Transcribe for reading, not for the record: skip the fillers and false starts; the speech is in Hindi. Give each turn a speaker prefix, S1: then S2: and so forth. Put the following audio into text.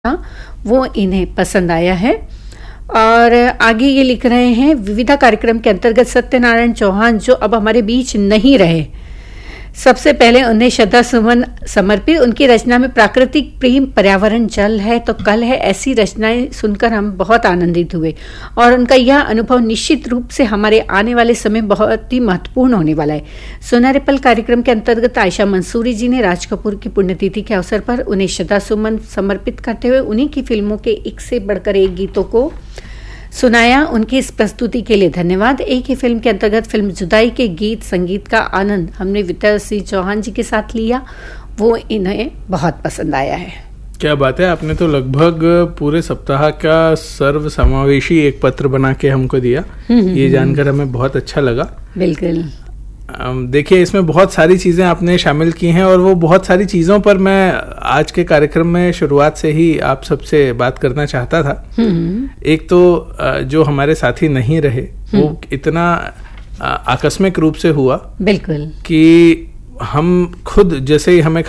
S1: वो इन्हें पसंद आया है। और आगे ये लिख रहे हैं, विविधा कार्यक्रम के अंतर्गत सत्यनारायण चौहान जो अब हमारे बीच नहीं रहे, सबसे पहले उन्हें श्रद्धा सुमन समर्पित। उनकी रचना में प्राकृतिक प्रेम, पर्यावरण, जल है तो कल है, ऐसी रचनाएं सुनकर हम बहुत आनंदित हुए और उनका यह अनुभव निश्चित रूप से हमारे आने वाले समय बहुत ही महत्वपूर्ण होने वाला है। सुनहरे पल कार्यक्रम के अंतर्गत आयशा मंसूरी जी ने राज कपूर की पुण्यतिथि के अवसर पर उन्हें श्रद्धा सुमन समर्पित करते हुए उन्हीं की फिल्मों के एक से बढ़कर एक गीतों को सुनाया। उनकी इस प्रस्तुति के लिए धन्यवाद। एक ही फिल्म के अंतर्गत फिल्म जुदाई के गीत संगीत का आनंद हमने विद्या सिंह चौहान जी के साथ लिया, वो इन्हें बहुत पसंद आया है।
S2: क्या बात है, आपने तो लगभग पूरे सप्ताह का सर्व समावेशी एक पत्र बना के हमको दिया। ये जानकर हमें बहुत अच्छा लगा।
S1: बिल्कुल।
S2: देखिए, इसमें बहुत सारी चीज़ें आपने शामिल की हैं और वो बहुत सारी चीज़ों पर मैं आज के कार्यक्रम में शुरुआत से ही आप सबसे बात करना चाहता था। एक तो जो हमारे साथी नहीं रहे वो इतना आकस्मिक रूप से हुआ,
S1: बिल्कुल,
S2: कि हम खुद जैसे ही हमें